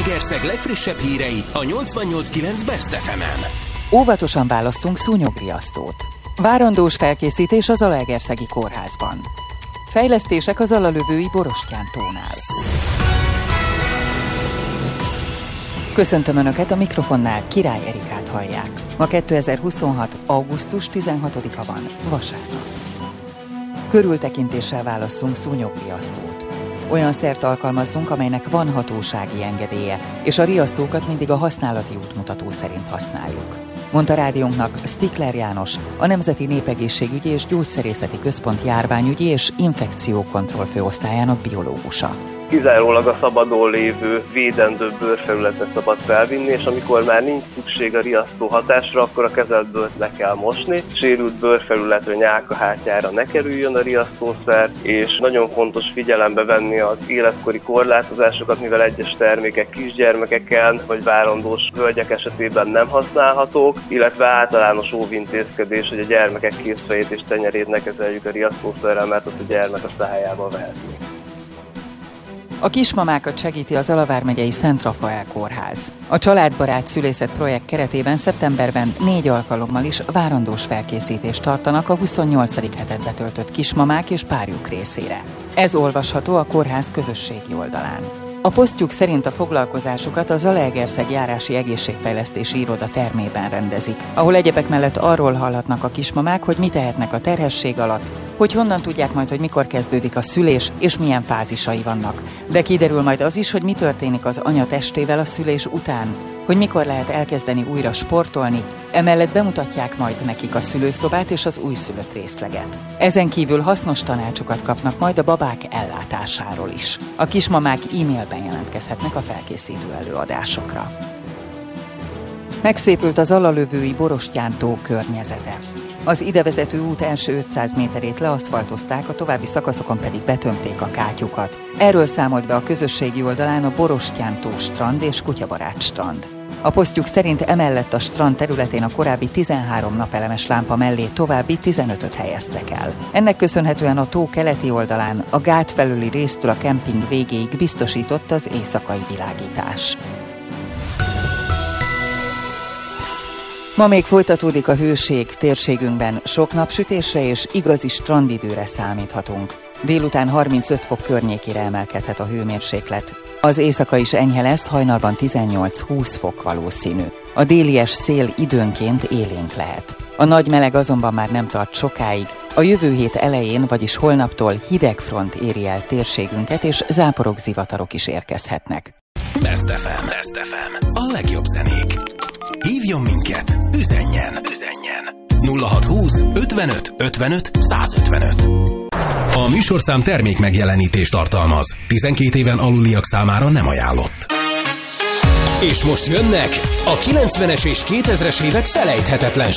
Zalaegerszeg legfrissebb hírei a 88.9 Best FM-en. Óvatosan válasszunk szúnyogriasztót. Várandós felkészítés az Zalaegerszegi kórházban. Fejlesztések az alalövői Borostyán-tónál. Köszöntöm Önöket, a mikrofonnál Király Erikát hallják. Ma 2026. augusztus 16-a van, vasárnap. Körültekintéssel válasszunk szúnyogriasztót. Olyan szert alkalmazzunk, amelynek van hatósági engedélye, és a riasztókat mindig a használati útmutató szerint használjuk, mondta rádiónknak Stikler János, a Nemzeti Népegészségügyi és Gyógyszerészeti Központ járványügyi és infekciókontroll főosztályának biológusa. Kizárólag a szabadon lévő, védendő bőrfelületre szabad felvinni, és amikor már nincs szükség a riasztó hatásra, akkor a kezelt bőrt le kell mosni. Sérült bőrfelületre, nyálkahártyára ne kerüljön a riasztószer, és nagyon fontos figyelembe venni az életkori korlátozásokat, mivel egyes termékek kisgyermekeken vagy várandós hölgyek esetében nem használhatók, illetve általános óvintézkedés, hogy a gyermekek kézfejét és tenyerét ne kezeljük a riasztószerrel, mert ott a gyermek a szájába vehetni. A kismamákat segíti az Zala vármegyei Szent Rafael kórház. A családbarát szülészet projekt keretében szeptemberben 4 alkalommal is várandós felkészítést tartanak a 28. hetet betöltött kismamák és párjuk részére. Ez olvasható a kórház közösségi oldalán. A posztjuk szerint a foglalkozásukat a Zalaegerszeg járási egészségfejlesztési iroda termében rendezik, ahol egyebek mellett arról hallhatnak a kismamák, hogy mit tehetnek a terhesség alatt, hogy honnan tudják majd, hogy mikor kezdődik a szülés és milyen fázisai vannak. De kiderül majd az is, hogy mi történik az anya testével a szülés után, hogy mikor lehet elkezdeni újra sportolni, emellett bemutatják majd nekik a szülőszobát és az újszülött részleget. Ezen kívül hasznos tanácsokat kapnak majd a babák ellátásáról is. A kismamák e-mailben jelentkezhetnek a felkészítő előadásokra. Megszépült az alalövői Borostyán-tó környezete. Az idevezető út első 500 méterét leaszfaltozták, a további szakaszokon pedig betömték a kátyukat. Erről számolt be a közösségi oldalán a Borostyán-tó strand és kutyabarát strand. A posztjuk szerint emellett a strand területén a korábbi 13 napelemes lámpa mellé további 15-öt helyeztek el. Ennek köszönhetően a tó keleti oldalán a gát felüli résztől a kemping végéig biztosított az éjszakai világítás. Ma még folytatódik a hőség térségünkben, sok napsütésre és igazi strandidőre számíthatunk. Délután 35 fok környékére emelkedhet a hőmérséklet. Az éjszaka is enyhe lesz, hajnalban 18-20 fok valószínű. A délies szél időnként élénk lehet. A nagy meleg azonban már nem tart sokáig. A jövő hét elején, vagyis holnaptól hideg front éri el térségünket, és záporok, zivatarok is érkezhetnek. Best FM. Best FM. A legjobb zenék. Hívjon minket, üzenjen. 0620 55 55 155. A műsorszám termék megjelenítést tartalmaz. 12 éven aluliak számára nem ajánlott. És most jönnek a 90-es és 2000-es évek felejthetetlen